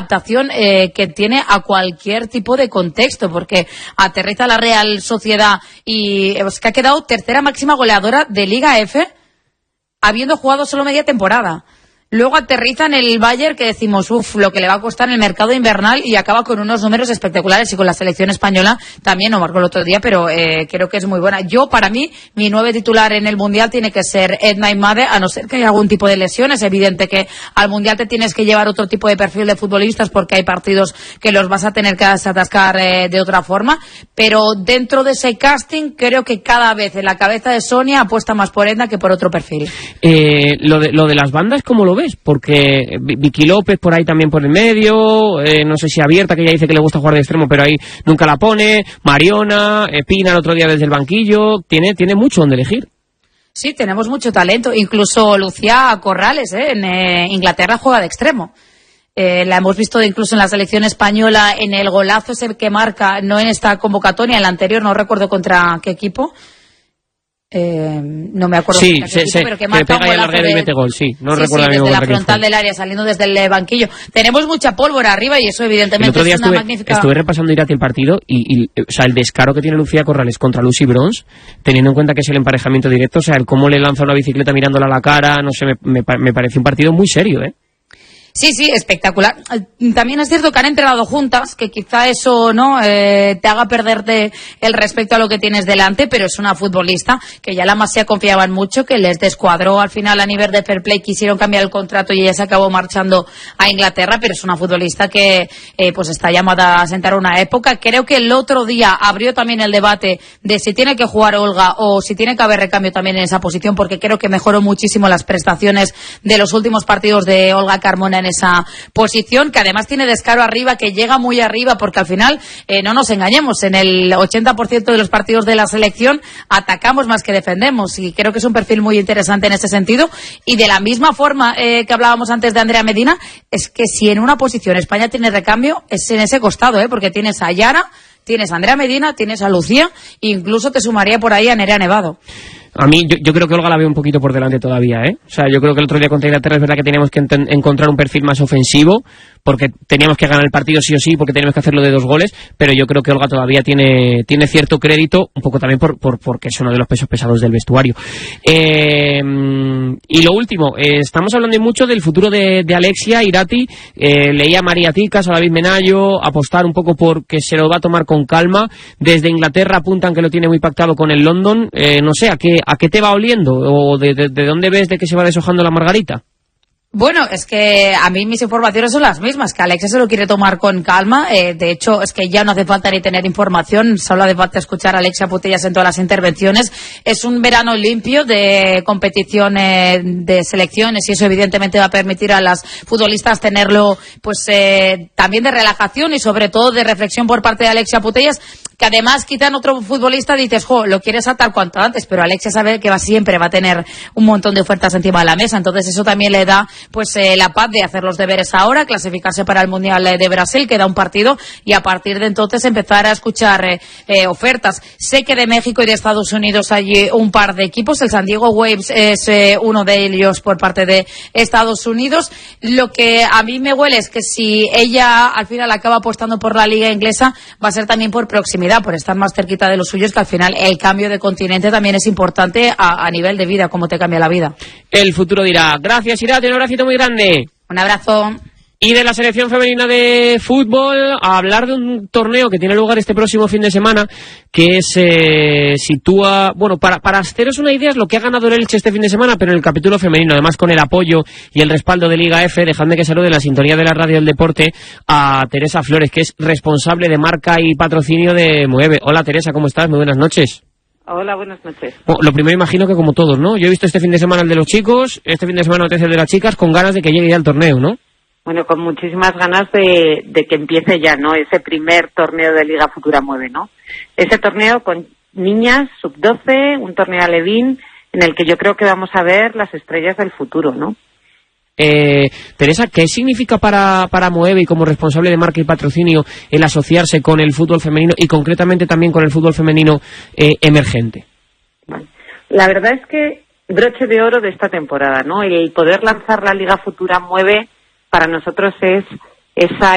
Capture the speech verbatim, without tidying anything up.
adaptación eh, que tiene a cualquier tipo de contexto, porque aterriza la Real Sociedad y es que ha quedado tercera máxima goleadora de Liga F, habiendo jugado solo media temporada. Luego aterriza en el Bayern, que decimos, uff, lo que le va a costar en el mercado invernal, y acaba con unos números espectaculares. Y con la selección española también, no marcó el otro día, pero eh, creo que es muy buena. Yo, para mí, mi nueve titular en el Mundial tiene que ser Edna Imade, a no ser que haya algún tipo de lesión. Es evidente que al Mundial te tienes que llevar otro tipo de perfil de futbolistas, porque hay partidos que los vas a tener que atascar eh, de otra forma. Pero dentro de ese casting, creo que cada vez en la cabeza de Sonia apuesta más por Edna que por otro perfil. Eh, lo, de, lo de las bandas, ¿cómo lo ves? Porque Vicky López por ahí también por el medio, eh, no sé si Abierta, que ella dice que le gusta jugar de extremo, pero ahí nunca la pone, Mariona, eh, Pina el otro día desde el banquillo, tiene, tiene mucho donde elegir. Sí, tenemos mucho talento, incluso Lucía Corrales, ¿eh? en eh, Inglaterra juega de extremo. Eh, la hemos visto incluso en la selección española, en el golazo ese que marca, no en esta convocatoria, en la anterior, no recuerdo contra qué equipo. Eh, no me acuerdo sí, qué se, equipo, se, pero que marca pega un golazo de, y mete gol, sí, no sí, recuerdo sí, desde la frontal fue. del área, saliendo desde el banquillo. Tenemos mucha pólvora arriba y eso evidentemente el otro día es una estuve, magnífica... estuve repasando Irati el partido y, y o sea, el descaro que tiene Lucía Corrales contra Lucy Bronze, teniendo en cuenta que es el emparejamiento directo, o sea, el cómo le lanza una bicicleta mirándola a la cara, no sé, me, me, me parece un partido muy serio, ¿eh? Sí, sí, espectacular. También es cierto que han entrenado juntas, que quizá eso no eh, te haga perderte el respeto a lo que tienes delante, pero es una futbolista que ya la Masía confiaban mucho, que les descuadró al final a nivel de fair play, quisieron cambiar el contrato y ella se acabó marchando a Inglaterra, pero es una futbolista que eh, pues está llamada a sentar una época. Creo que el otro día abrió también el debate de si tiene que jugar Olga o si tiene que haber recambio también en esa posición, porque creo que mejoró muchísimo las prestaciones de los últimos partidos de Olga Carmona en esa posición, que además tiene descaro arriba, que llega muy arriba, porque al final, eh, no nos engañemos, en el ochenta por ciento de los partidos de la selección atacamos más que defendemos, y creo que es un perfil muy interesante en ese sentido. Y de la misma forma eh, que hablábamos antes de Andrea Medina, es que si en una posición España tiene recambio, es en ese costado, ¿eh? Porque tienes a Yara, tienes a Andrea Medina, tienes a Lucía, e incluso te sumaría por ahí a Nerea Nevado. A mí, yo, yo creo que Olga la veo un poquito por delante todavía, ¿eh? O sea, yo creo que el otro día contra Inglaterra es verdad que teníamos que ent- encontrar un perfil más ofensivo, porque teníamos que ganar el partido sí o sí, porque teníamos que hacerlo de dos goles, pero yo creo que Olga todavía tiene tiene cierto crédito, un poco también por, por porque es uno de los pesos pesados del vestuario. Eh, y lo último, eh, estamos hablando mucho del futuro de, de Alexia Irati, eh, leía a María Ticas, a David Menayo, apostar un poco por que se lo va a tomar con calma. Desde Inglaterra apuntan que lo tiene muy pactado con el London, eh, no sé, ¿a qué ¿A qué te va oliendo? ¿O de, de, de dónde ves de que se va deshojando la margarita? Bueno, es que a mí mis informaciones son las mismas, que Alexia se lo quiere tomar con calma. Eh, de hecho, es que ya no hace falta ni tener información, solo hace falta escuchar a Alexia Putellas en todas las intervenciones. Es un verano limpio de competición eh, de selecciones, y eso evidentemente va a permitir a las futbolistas tenerlo pues eh, también de relajación y sobre todo de reflexión por parte de Alexia Putellas, que además quizá en otro futbolista dices, jo, lo quieres atar cuanto antes, pero Alexia sabe que va siempre va a tener un montón de ofertas encima de la mesa, entonces eso también le da pues eh, la paz de hacer los deberes ahora, clasificarse para el Mundial de Brasil, queda un partido, y a partir de entonces empezar a escuchar eh, eh, ofertas. Sé que de México y de Estados Unidos hay un par de equipos, el San Diego Waves es eh, uno de ellos por parte de Estados Unidos. Lo que a mí me huele es que si ella al final acaba apostando por la liga inglesa, va a ser también por proximidad, por estar más cerquita de los suyos, que al final el cambio de continente también es importante a, a nivel de vida, cómo te cambia la vida. El futuro dirá. Gracias, Irati, un abracito muy grande. Un abrazo. Y de la selección femenina de fútbol, a hablar de un torneo que tiene lugar este próximo fin de semana, que se eh, sitúa, bueno, para, para haceros una idea, es lo que ha ganado el Elche este fin de semana, pero en el capítulo femenino, además con el apoyo y el respaldo de Liga F. Dejadme que salude la sintonía de la radio del deporte a Teresa Flores, que es responsable de marca y patrocinio de Mueve. Hola Teresa, ¿cómo estás? Muy buenas noches. Hola, buenas noches. Bueno, lo primero imagino que como todos, ¿no? Yo he visto este fin de semana el de los chicos, este fin de semana el de las chicas, con ganas de que llegue ya el torneo, ¿no? Bueno, con muchísimas ganas de, de que empiece ya, ¿no? Ese primer torneo de Liga Futura Mueve, ¿no? Ese torneo con niñas, sub doce, un torneo alevín, en el que yo creo que vamos a ver las estrellas del futuro, ¿no? Eh, Teresa, ¿qué significa para, para Moevi como responsable de marca y patrocinio el asociarse con el fútbol femenino y concretamente también con el fútbol femenino eh, emergente? Bueno, la verdad es que broche de oro de esta temporada, ¿no? El poder lanzar la Liga Futura Mueve para nosotros es esa